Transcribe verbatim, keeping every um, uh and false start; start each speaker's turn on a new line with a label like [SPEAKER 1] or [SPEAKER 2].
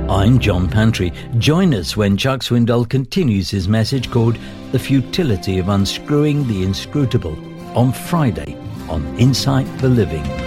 [SPEAKER 1] I'm John Pantry. Join us when Chuck Swindoll continues his message called The Futility of Unscrewing the Inscrutable on Friday on Insight for Living.